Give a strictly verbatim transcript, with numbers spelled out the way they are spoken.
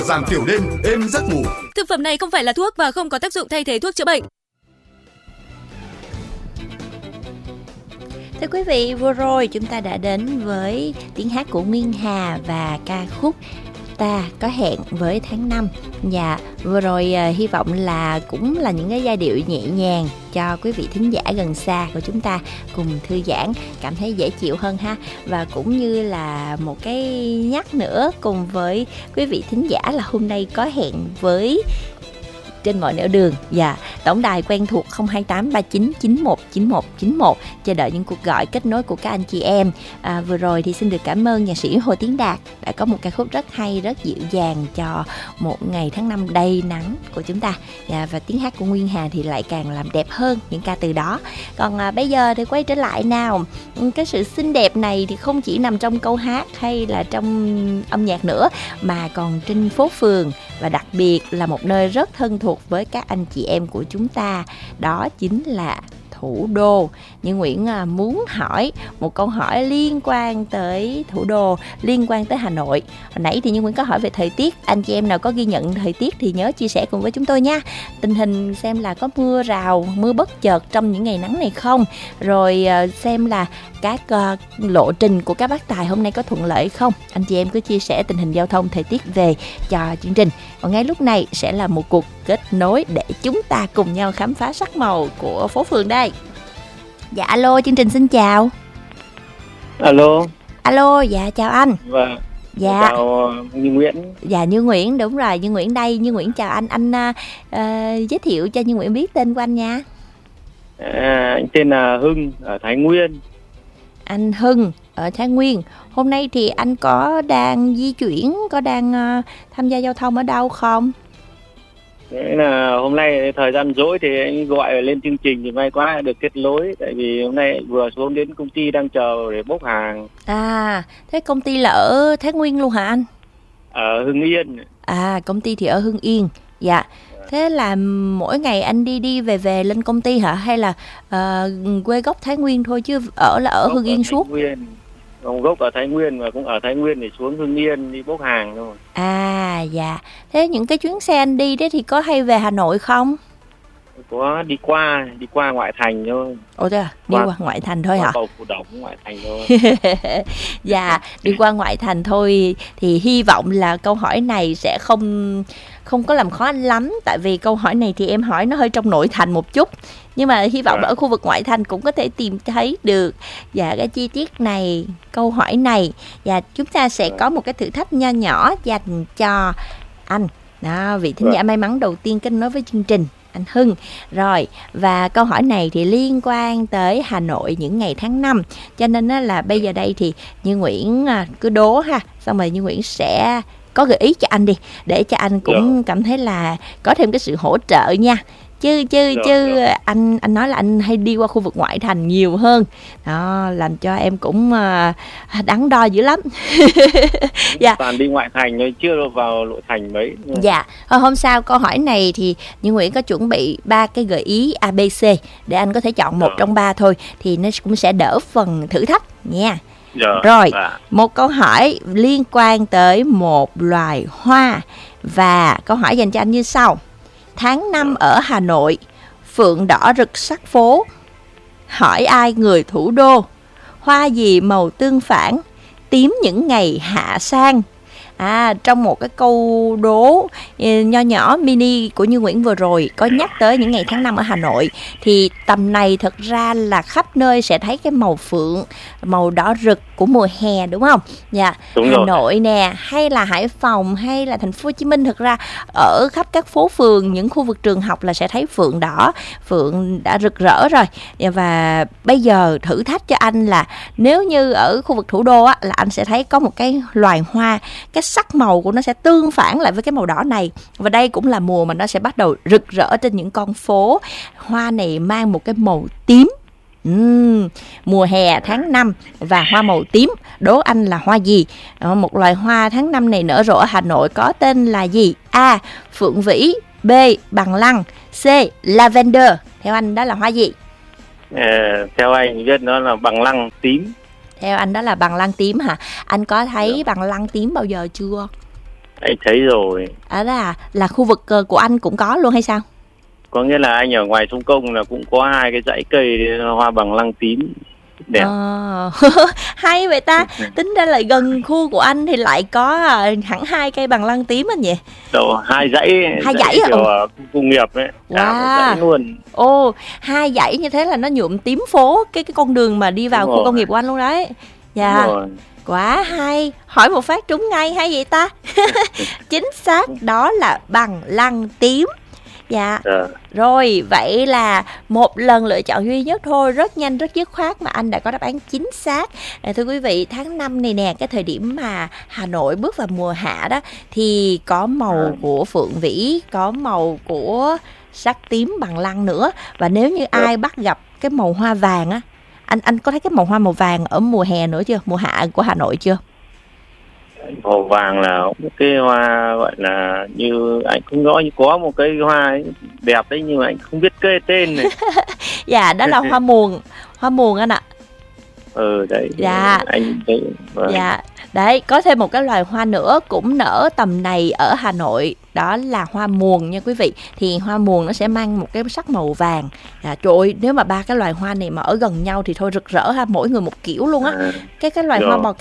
giảm thiểu đêm, êm giấc ngủ. Thực phẩm này không phải là thuốc và không có tác dụng thay thế thuốc chữa bệnh. Thưa quý vị, vừa rồi chúng ta đã đến với tiếng hát của Nguyên Hà và ca khúc Ta Có Hẹn Với Tháng Năm. Dạ, vừa rồi uh, hy vọng là cũng là những cái giai điệu nhẹ nhàng cho quý vị thính giả gần xa của chúng ta cùng thư giãn, cảm thấy dễ chịu hơn ha. Và cũng như là một cái nhắc nữa cùng với quý vị thính giả là hôm nay có hẹn với trên mọi nẻo đường. Dạ, tổng đài quen thuộc không hai tám ba chín chín một chín một chín một, chờ đợi những cuộc gọi kết nối của các anh chị em. À, vừa rồi thì xin được cảm ơn nhạc sĩ Hồ Tiến Đạt đã có một ca khúc rất hay, rất dịu dàng cho một ngày tháng năm đầy nắng của chúng ta. Dạ, và tiếng hát của Nguyên Hà thì lại càng làm đẹp hơn những ca từ đó. Còn à, bây giờ thì quay trở lại nào. Cái sự xinh đẹp này thì không chỉ nằm trong câu hát hay là trong âm nhạc nữa, mà còn trên phố phường, và đặc biệt là một nơi rất thân thuộc với các anh chị em của chúng ta, đó chính là thủ đô. Như Nguyễn muốn hỏi một câu hỏi liên quan tới thủ đô, liên quan tới Hà Nội. Hồi nãy thì Như Nguyễn có hỏi về thời tiết, anh chị em nào có ghi nhận thời tiết thì nhớ chia sẻ cùng với chúng tôi nha. Tình hình xem là có mưa rào, mưa bất chợt trong những ngày nắng này không, rồi xem là các uh, lộ trình của các bác tài hôm nay có thuận lợi không. Anh chị em cứ chia sẻ tình hình giao thông, thời tiết về cho chương trình. Còn ngay lúc này sẽ là một cuộc kết nối để chúng ta cùng nhau khám phá sắc màu của phố phường đây. Dạ alo, chương trình xin chào. Alo. Alo, dạ chào anh. Vâng. Dạ. Chào Như Nguyễn. Dạ Như Nguyễn, đúng rồi, Như Nguyễn đây. Như Nguyễn chào anh. Anh uh, uh, giới thiệu cho Như Nguyễn biết tên của anh nha. À, anh tên là Hưng ở Thái Nguyên. Anh Hưng ở Thái Nguyên. Hôm nay thì anh có đang di chuyển, có đang uh, tham gia giao thông ở đâu không? Thế là hôm nay thời gian rỗi thì anh gọi lên chương trình thì may quá được kết nối. Tại vì hôm nay vừa xuống đến công ty đang chờ để bốc hàng. À, thế công ty là ở Thái Nguyên luôn hả anh? Ở Hưng Yên. À, công ty thì ở Hưng Yên. Dạ. Thế là mỗi ngày anh đi đi về về lên công ty hả? Hay là uh, quê gốc Thái Nguyên thôi chứ ở là ở gốc Hưng Yên suốt? Nguyên. Ông gốc ở Thái Nguyên và cũng ở Thái Nguyên thì xuống Hưng Yên đi bốc hàng thôi. À dạ. Thế những cái chuyến xe anh đi đấy thì có hay về Hà Nội không? Có đi qua, đi qua ngoại thành thôi. Ồ thế à, đi qua, qua ngoại thành thôi hả? Cầu Phù Đổng ngoại thành thôi. Dạ, đi qua ngoại thành thôi. Thì hy vọng là câu hỏi này sẽ không không có làm khó anh lắm. Tại vì câu hỏi này thì em hỏi nó hơi trong nội thành một chút. Nhưng mà hy vọng à. ở khu vực ngoại thành cũng có thể tìm thấy được dạ cái chi tiết này, câu hỏi này. Và chúng ta sẽ à. có một cái thử thách nho nhỏ dành cho anh. Đó, vị thính giả à. may mắn đầu tiên kết nối với chương trình, anh Hưng. Rồi, và câu hỏi này thì liên quan tới Hà Nội những ngày tháng năm. Cho nên là bây giờ đây thì Như Nguyễn cứ đố ha, xong rồi Như Nguyễn sẽ có gợi ý cho anh đi, để cho anh cũng dạ. cảm thấy là có thêm cái sự hỗ trợ nha. Chứ chứ dạ, chứ dạ. anh anh nói là anh hay đi qua khu vực ngoại thành nhiều hơn. Đó, làm cho em cũng uh, đắn đo dữ lắm. Dạ. Toàn đi ngoại thành thôi, chưa vào nội thành mấy. Dạ, hôm sau câu hỏi này thì Như Nguyễn có chuẩn bị ba cái gợi ý A B C để anh có thể chọn một dạ. trong ba thôi, thì nó cũng sẽ đỡ phần thử thách nha. Dạ. Rồi, dạ. một câu hỏi liên quan tới một loài hoa. Và câu hỏi dành cho anh như sau. Tháng năm ở Hà Nội, phượng đỏ rực sắc phố. Hỏi ai người thủ đô, hoa gì màu tương phản, tím những ngày hạ sang. À, trong một cái câu đố nho nhỏ mini của Như Nguyễn vừa rồi có nhắc tới những ngày tháng năm ở Hà Nội, thì tầm này thật ra là khắp nơi sẽ thấy cái màu phượng, màu đỏ rực của mùa hè, đúng không? Dạ. Đúng Hà rồi. Nội nè, hay là Hải Phòng, hay là thành phố Hồ Chí Minh, thật ra ở khắp các phố phường, những khu vực trường học là sẽ thấy phượng đỏ, phượng đã rực rỡ rồi. Và bây giờ thử thách cho anh là nếu như ở khu vực thủ đô á, là anh sẽ thấy có một cái loài hoa, cái sắc màu của nó sẽ tương phản lại với cái màu đỏ này. Và đây cũng là mùa mà nó sẽ bắt đầu rực rỡ trên những con phố. Hoa này mang một cái màu tím. Uhm, mùa hè tháng năm và hoa màu tím. Đố anh là hoa gì? Ờ, một loài hoa tháng năm này nở rộ ở Hà Nội có tên là gì? A. Phượng vĩ, B. Bằng lăng, C. Lavender. Theo anh đó là hoa gì? À, theo anh biết nó là bằng lăng tím. Theo anh đó là bằng lăng tím hả? Anh có thấy dạ. bằng lăng tím bao giờ chưa? Anh thấy rồi. À là là khu vực ờ, của anh cũng có luôn hay sao? Có nghĩa là anh ở ngoài sông Công là cũng có hai cái dãy cây hoa bằng lăng tím đẹp. Ờ, hay vậy ta. Tính ra là gần khu của anh thì lại có à, hẳn hai cây bằng lăng tím anh nhỉ? Đâu, hai dãy. Hai dãy à? Kiểu ở khu công nghiệp ấy. Cả một Wow. dãy luôn. Ồ, hai dãy như thế là nó nhuộm tím phố cái cái con đường mà đi vào Đúng khu rồi. công nghiệp của anh luôn đấy. Dạ. Đúng rồi. Quá hay. Hỏi một phát trúng ngay hay vậy ta. Chính xác đó là bằng lăng tím. Dạ. Dạ. Rồi, vậy là một lần lựa chọn duy nhất thôi, rất nhanh, rất dứt khoát mà anh đã có đáp án chính xác. À, thưa quý vị, tháng năm này nè, cái thời điểm mà Hà Nội bước vào mùa hạ đó, thì có màu của phượng vĩ, có màu của sắc tím bằng lăng nữa. Và nếu như ai bắt gặp cái màu hoa vàng á, anh anh có thấy cái màu hoa màu vàng ở mùa hè nữa chưa, mùa hạ của Hà Nội chưa? Màu vàng là một cái hoa gọi là như anh không rõ, như có một cái hoa ấy đẹp đấy nhưng mà anh không biết cái tên này. Dạ, đó là hoa muồng, hoa muồng anh ạ. Ừ đấy. Dạ. Anh thấy. Vâng. Dạ, đấy, có thêm một cái loài hoa nữa cũng nở tầm này ở Hà Nội, đó là hoa muồng nha quý vị. Thì hoa muồng nó sẽ mang một cái sắc màu vàng. À, trời ơi, nếu mà ba cái loài hoa này mà ở gần nhau thì thôi rực rỡ ha, mỗi người một kiểu luôn á. À, Cái cái loài rồi. hoa màu